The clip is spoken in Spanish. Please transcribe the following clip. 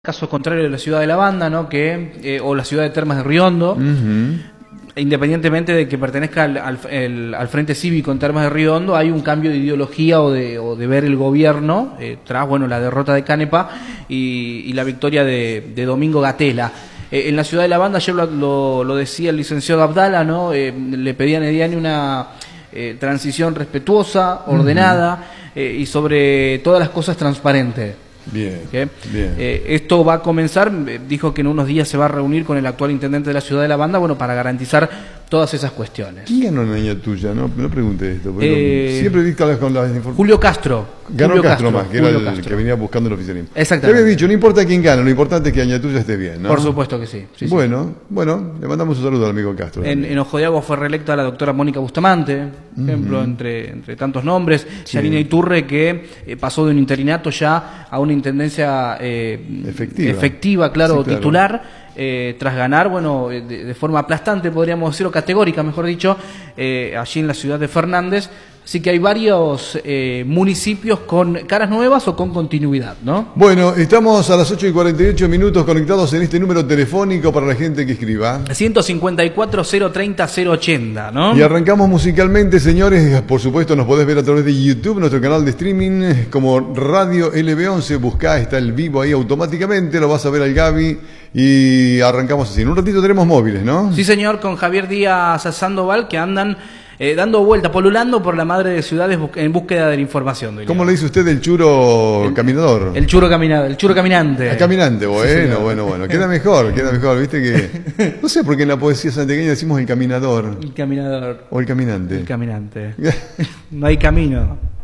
Caso contrario de la ciudad de La Banda, ¿no? O la ciudad de Termas de Riondo, independientemente de que pertenezca al Frente Cívico en Termas de Riondo, hay un cambio de ideología o de ver el gobierno tras la derrota de Canepa y la victoria de Domingo Gatela. En la ciudad de La Banda, ayer lo decía el licenciado Abdala, ¿no? Le pedían a Ediani una transición respetuosa, ordenada y sobre todas las cosas transparente. Bien, ¿Okay? bien. Esto va a comenzar, dijo que en unos días se va a reunir con el actual intendente de la ciudad de La Banda, para garantizar todas esas cuestiones. ¿Quién ganó en la tuya? No pregunté esto. Siempre vi con las informaciones. Julio Castro. Ganó Julio Castro más, que era el Castro. que venía buscando el oficialismo. Exactamente. Te había dicho, no importa quién gana, lo importante es que Añatuya esté bien, ¿no? Por supuesto que sí. Sí, bueno, le mandamos un saludo al amigo Castro. En Ojo de Agua fue reelecta la doctora Mónica Bustamante, por ejemplo, entre tantos nombres. Sí. Yanina Iturre, que pasó de un interinato ya a una intendencia efectiva, claro, sí, titular. Tras ganar, de forma aplastante, podríamos decir, o categórica, mejor dicho, allí en la ciudad de Fernández. Así que hay varios municipios con caras nuevas o con continuidad, ¿no? Bueno, estamos a las 8:48 conectados en este número telefónico para la gente que escriba. 154-030-080, ¿no? Y arrancamos musicalmente, señores. Por supuesto, nos podés ver a través de YouTube, nuestro canal de streaming, como Radio LB11. Buscá, está el vivo ahí automáticamente, lo vas a ver al Gaby. Y arrancamos así. En un ratito tenemos móviles, ¿no? Sí, señor, con Javier Díaz Sandoval, que andan dando vuelta, polulando por la madre de ciudades en búsqueda de la información. ¿Cómo le dice usted el churo caminador? El churo caminante. El caminante, Sí, bueno. Queda mejor, viste que... No sé por qué en la poesía santiagueña decimos el caminador. El caminador. O el caminante. El caminante. No hay camino.